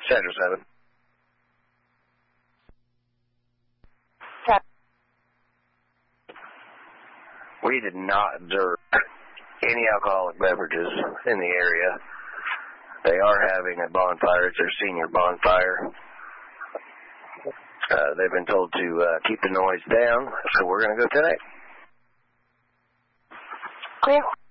Central 7. We did not observe any alcoholic beverages in the area. They are having a bonfire. It's their senior bonfire. They've been told to keep the noise down, so we're going to go tonight. Clear.